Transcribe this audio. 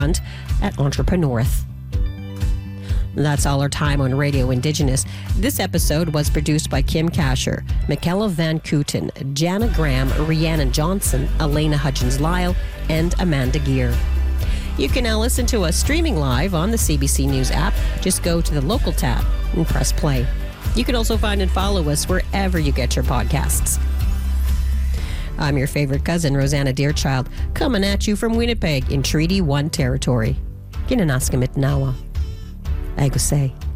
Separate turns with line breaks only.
at Entrepreneurth. That's all our time on Radio Indigenous. This episode was produced by Kim Kasher, Michaela Van Kooten, Jana Graham, Rhiannon Johnson, Elena Hudgens-Lyle, and Amanda Gear. You can now listen to us streaming live on the CBC News app. Just go to the local tab and press play. You can also find and follow us wherever you get your podcasts. I'm your favorite cousin, Rosanna Deerchild, coming at you from Winnipeg in Treaty 1 territory. Ginanaskimit Nawa. Agusay.